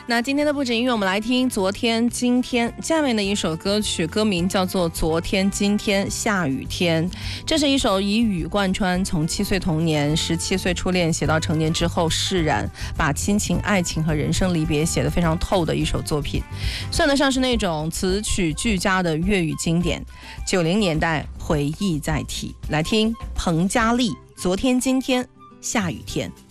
那今天的不止音乐，我们来听昨天今天下面的一首歌曲，歌名叫做《昨天今天下雨天》。这是一首以雨贯穿，从7岁童年、17岁初恋写到成年之后释然，把亲情、爱情和人生离别写得非常透的一首作品，算得上是那种词曲俱佳的粤语经典。90年代回忆载体，来听彭佳丽《昨天今天下雨天》。